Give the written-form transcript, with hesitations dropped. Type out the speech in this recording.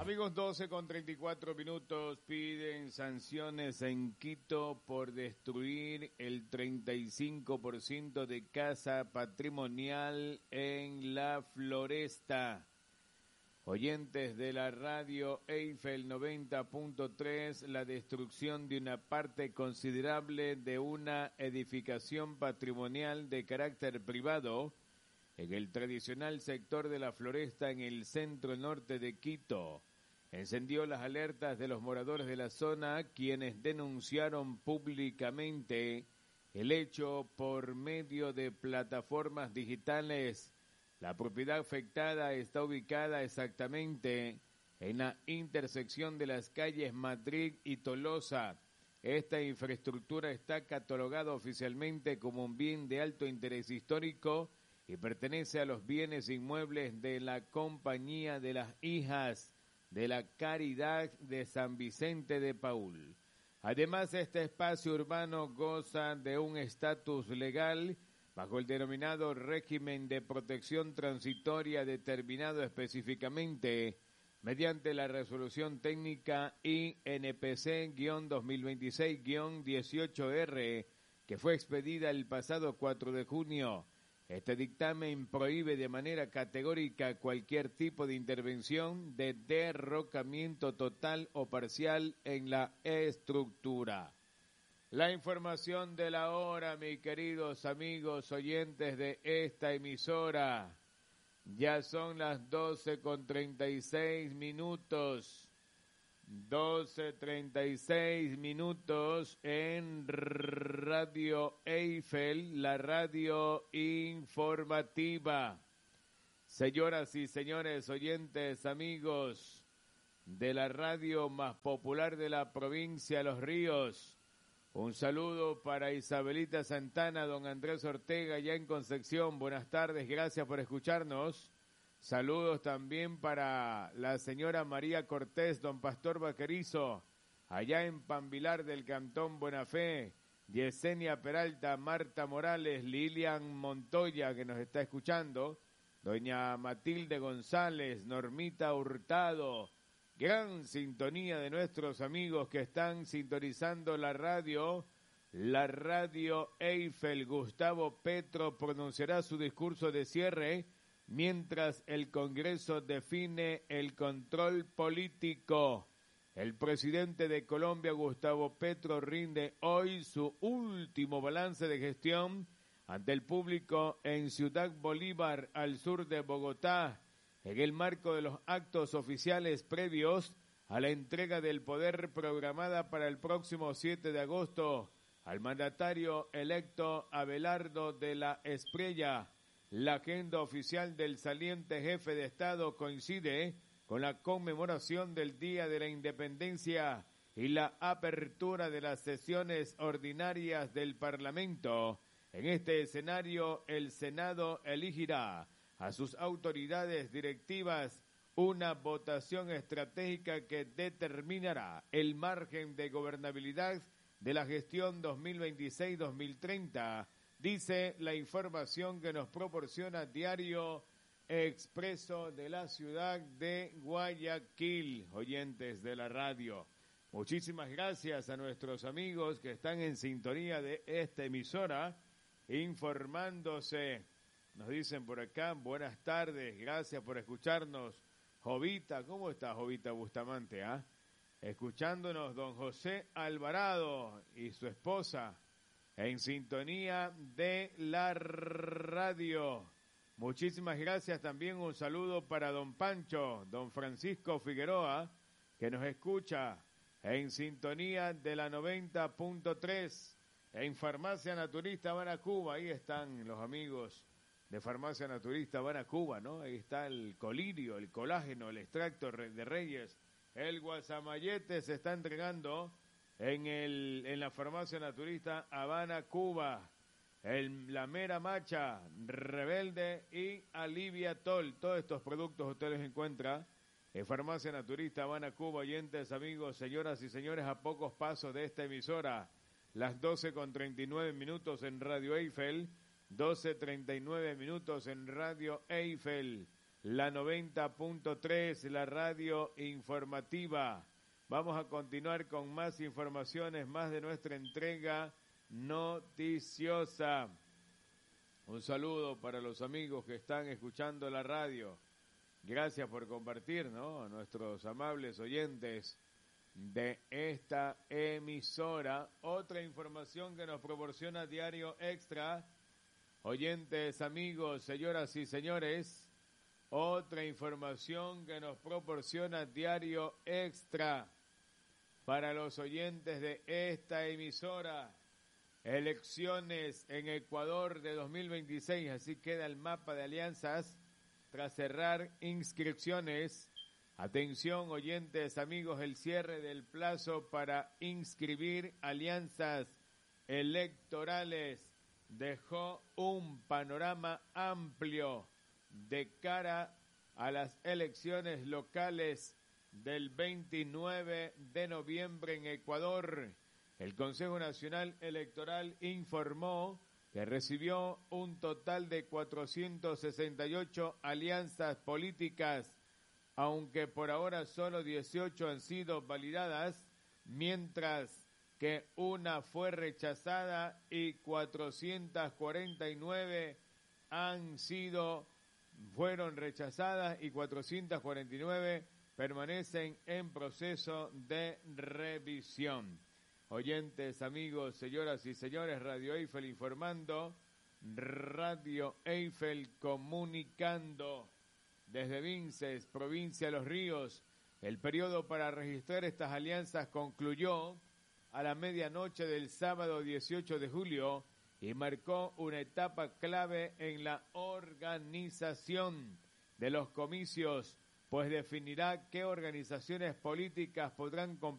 Amigos, 12:34 piden sanciones en Quito por destruir el 35% de casa patrimonial en la Floresta. Oyentes de la radio Eiffel 90.3, la destrucción de una parte considerable de una edificación patrimonial de carácter privado en el tradicional sector de la Floresta en el centro norte de Quito encendió las alertas de los moradores de la zona, quienes denunciaron públicamente el hecho por medio de plataformas digitales. La propiedad afectada está ubicada exactamente en la intersección de las calles Madrid y Tolosa. Esta infraestructura está catalogada oficialmente como un bien de alto interés histórico y pertenece a los bienes inmuebles de la Compañía de las Hijas de la Caridad de San Vicente de Paúl. Además, este espacio urbano goza de un estatus legal bajo el denominado régimen de protección transitoria determinado específicamente mediante la resolución técnica INPC-2026-18R que fue expedida el pasado 4 de junio. Este dictamen prohíbe de manera categórica cualquier tipo de intervención de derrocamiento total o parcial en la estructura. La información de la hora, mis queridos amigos oyentes de esta emisora. Ya son las 12:36. 12:36 en Radio Eiffel, la radio informativa. Señoras y señores oyentes, amigos de la radio más popular de la provincia Los Ríos, un saludo para Isabelita Santana, don Andrés Ortega, ya en Concepción. Buenas tardes, gracias por escucharnos. Saludos también para la señora María Cortés, don Pastor Vaquerizo, allá en Pambilar del Cantón Buena Fe, Yesenia Peralta, Marta Morales, Lilian Montoya, que nos está escuchando, doña Matilde González, Normita Hurtado, gran sintonía de nuestros amigos que están sintonizando la radio Eiffel. Gustavo Petro pronunciará su discurso de cierre mientras el Congreso define el control político. El presidente de Colombia, Gustavo Petro, rinde hoy su último balance de gestión ante el público en Ciudad Bolívar, al sur de Bogotá, en el marco de los actos oficiales previos a la entrega del poder programada para el próximo 7 de agosto al mandatario electo Abelardo de la Espriella. La agenda oficial del saliente jefe de Estado coincide con la conmemoración del Día de la Independencia y la apertura de las sesiones ordinarias del Parlamento. En este escenario, el Senado elegirá a sus autoridades directivas una votación estratégica que determinará el margen de gobernabilidad de la gestión 2026-2030. Dice la información que nos proporciona Diario Expreso de la ciudad de Guayaquil, oyentes de la radio. Muchísimas gracias a nuestros amigos que están en sintonía de esta emisora, informándose. Nos dicen por acá, buenas tardes, gracias por escucharnos. Jovita, ¿cómo está Jovita Bustamante? Escuchándonos don José Alvarado y su esposa, en sintonía de la radio. Muchísimas gracias. También un saludo para don Pancho, don Francisco Figueroa, que nos escucha en sintonía de la 90.3 en Farmacia Naturista Habana Cuba. Ahí están los amigos de Farmacia Naturista Habana Cuba, ¿no? Ahí está el colirio, el colágeno, el extracto de Reyes. El guasamayete se está entregando en la Farmacia Naturista Habana Cuba. La Mera Macha, Rebelde y Aliviatol. Todos estos productos ustedes los encuentran en Farmacia Naturista Habana Cuba. Oyentes, amigos, señoras y señores, a pocos pasos de esta emisora. Las 12:39 en Radio Eiffel. 12:39 en Radio Eiffel. la 90.3, la radio informativa. Vamos a continuar con más informaciones, más de nuestra entrega noticiosa. Un saludo para los amigos que están escuchando la radio. Gracias por compartir, ¿no? A nuestros amables oyentes de esta emisora. Otra información que nos proporciona Diario Extra. Oyentes, amigos, señoras y señores, otra información que nos proporciona Diario Extra para los oyentes de esta emisora. Elecciones en Ecuador de 2026, así queda el mapa de alianzas tras cerrar inscripciones. Atención, oyentes, amigos, el cierre del plazo para inscribir alianzas electorales dejó un panorama amplio de cara a las elecciones locales del 29 de noviembre en Ecuador. El Consejo Nacional Electoral informó que recibió un total de 468 alianzas políticas, aunque por ahora solo 18 han sido validadas, mientras que una fue rechazada y 449 fueron rechazadas y 449 permanecen en proceso de revisión. Oyentes, amigos, señoras y señores, Radio Eiffel informando, Radio Eiffel comunicando. Desde Vinces, provincia de Los Ríos, el periodo para registrar estas alianzas concluyó a la medianoche del sábado 18 de julio y marcó una etapa clave en la organización de los comicios, pues definirá qué organizaciones políticas podrán competir